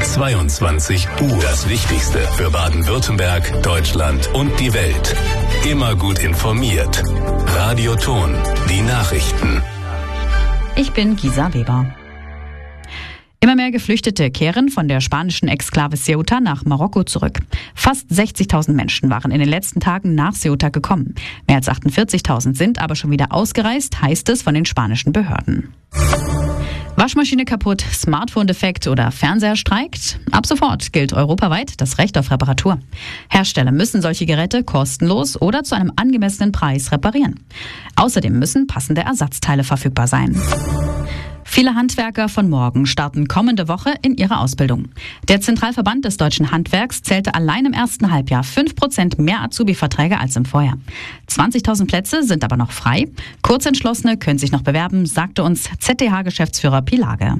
22 Uhr. Das Wichtigste für Baden-Württemberg, Deutschland und die Welt. Immer gut informiert. Radio Ton, die Nachrichten. Ich bin Gisa Weber. Immer mehr Geflüchtete kehren von der spanischen Exklave Ceuta nach Marokko zurück. Fast 60.000 Menschen waren in den letzten Tagen nach Ceuta gekommen. Mehr als 48.000 sind aber schon wieder ausgereist, heißt es von den spanischen Behörden. Waschmaschine kaputt, Smartphone defekt oder Fernseher streikt? Ab sofort gilt europaweit das Recht auf Reparatur. Hersteller müssen solche Geräte kostenlos oder zu einem angemessenen Preis reparieren. Außerdem müssen passende Ersatzteile verfügbar sein. Viele Handwerker von morgen starten kommende Woche in ihre Ausbildung. Der Zentralverband des deutschen Handwerks zählte allein im ersten Halbjahr 5% mehr Azubi-Verträge als im Vorjahr. 20.000 Plätze sind aber noch frei. Kurzentschlossene können sich noch bewerben, sagte uns ZDH-Geschäftsführer Pilage.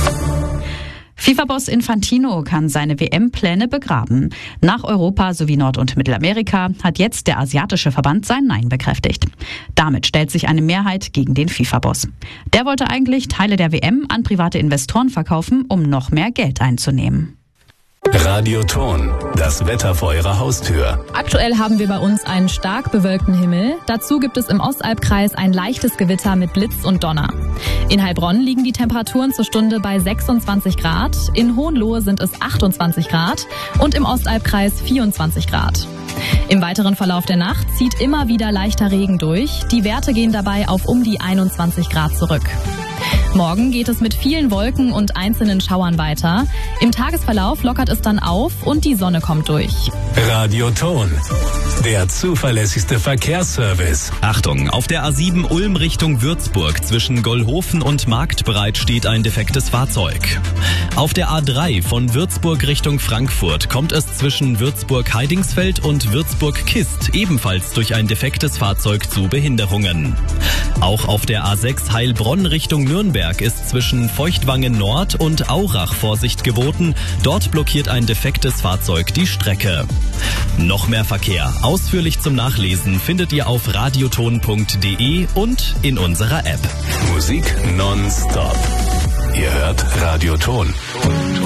FIFA-Boss Infantino kann seine WM-Pläne begraben. Nach Europa sowie Nord- und Mittelamerika hat jetzt der asiatische Verband sein Nein bekräftigt. Damit stellt sich eine Mehrheit gegen den FIFA-Boss. Der wollte eigentlich Teile der WM an private Investoren verkaufen, um noch mehr Geld einzunehmen. Radio Ton, das Wetter vor Ihrer Haustür. Aktuell haben wir bei uns einen stark bewölkten Himmel. Dazu gibt es im Ostalbkreis ein leichtes Gewitter mit Blitz und Donner. In Heilbronn liegen die Temperaturen zur Stunde bei 26 Grad, in Hohenlohe sind es 28 Grad und im Ostalbkreis 24 Grad. Im weiteren Verlauf der Nacht zieht immer wieder leichter Regen durch. Die Werte gehen dabei auf um die 21 Grad zurück. Morgen geht es mit vielen Wolken und einzelnen Schauern weiter. Im Tagesverlauf lockert es dann auf und die Sonne kommt durch. Radio Ton, der zuverlässigste Verkehrsservice. Achtung, auf der A7 Ulm Richtung Würzburg zwischen Gollhofen und Marktbreit steht ein defektes Fahrzeug. Auf der A3 von Würzburg Richtung Frankfurt kommt es zwischen Würzburg-Heidingsfeld und Würzburg-Kist ebenfalls durch ein defektes Fahrzeug zu Behinderungen. Auch auf der A6 Heilbronn Richtung Nürnberg ist zwischen Feuchtwangen Nord und Aurach Vorsicht geboten. Dort blockiert ein defektes Fahrzeug die Strecke. Noch mehr Verkehr, ausführlich zum Nachlesen, findet ihr auf radioton.de und in unserer App. Musik nonstop. Ihr hört Radio Ton.